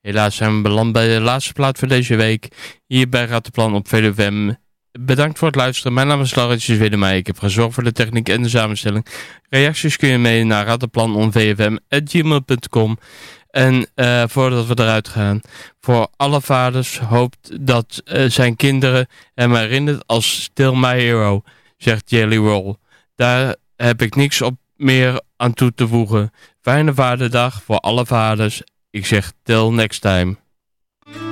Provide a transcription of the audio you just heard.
Helaas zijn we beland bij de laatste plaat voor deze week. Hier bij Rattenplan op VDFM. Bedankt voor het luisteren. Mijn naam is Laurentius Wedemeijer. Ik heb gezorgd voor de techniek en de samenstelling. Reacties kun je mee naar rattenplan@gmail.com. En voordat we eruit gaan, voor alle vaders hoopt dat zijn kinderen hem herinnert als Still My Hero, zegt Jelly Roll. Daar heb ik niks op meer aan toe te voegen. Fijne vaderdag voor alle vaders. Ik zeg till next time.